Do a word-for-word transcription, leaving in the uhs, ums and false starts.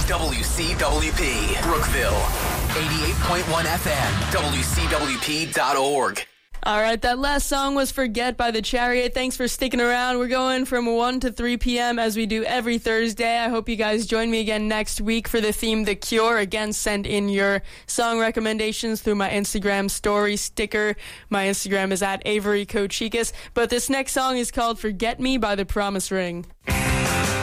W C W P, Brookville, eighty-eight point one F M, W C W P dot org. All right, that last song was Forget by The Chariot. Thanks for sticking around. We're going from one to three p.m. as we do every Thursday. I hope you guys join me again next week for the theme The Cure. Again, send in your song recommendations through my Instagram story sticker. My Instagram is at Avery Kochikas. But this next song is called Forget Me by The Promise Ring.